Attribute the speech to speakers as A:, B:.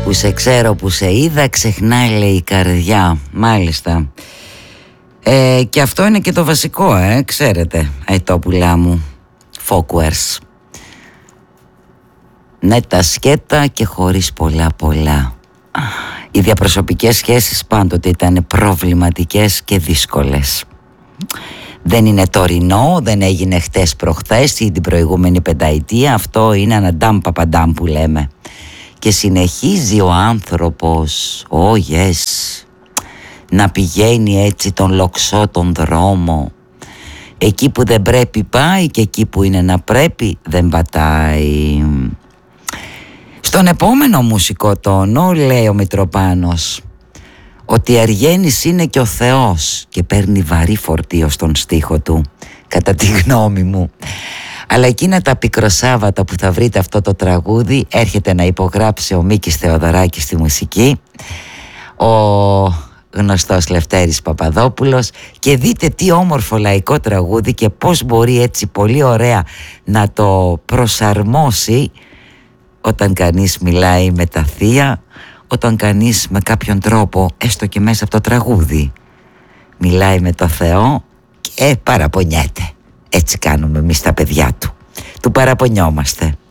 A: Που σε ξέρω, που σε είδα, ξεχνάει λέει η καρδιά. Μάλιστα. Και αυτό είναι και το βασικό, ξέρετε, αητόπουλά μου. Fockwares. Ναι, τα σκέτα και χωρίς πολλά. Οι διαπροσωπικές σχέσεις πάντοτε ήταν προβληματικές και δύσκολες. Δεν είναι τωρινό, δεν έγινε χτες προχθές ή την προηγούμενη πενταετία. Αυτό είναι ένα ντάμ παπαντάμ που λέμε. Και συνεχίζει ο άνθρωπος, να πηγαίνει έτσι τον λοξό τον δρόμο. Εκεί που δεν πρέπει πάει και εκεί που είναι να πρέπει δεν πατάει. Στον επόμενο μουσικό τόνο λέει ο Μητροπάνος ότι η Αργένης είναι και ο Θεός και παίρνει βαρύ φορτίο στον στίχο του, κατά τη γνώμη μου. Αλλά εκείνα τα πικροσάββατα που θα βρείτε αυτό το τραγούδι έρχεται να υπογράψει ο Μίκης Θεοδωράκης στη μουσική, ο γνωστός Λευτέρης Παπαδόπουλος, και δείτε τι όμορφο λαϊκό τραγούδι και πώς μπορεί έτσι πολύ ωραία να το προσαρμόσει όταν κανείς μιλάει με τα θεία, όταν κανείς με κάποιον τρόπο, έστω και μέσα από το τραγούδι, μιλάει με το Θεό και παραπονιέται. Έτσι κάνουμε εμείς τα παιδιά του παραπονιόμαστε.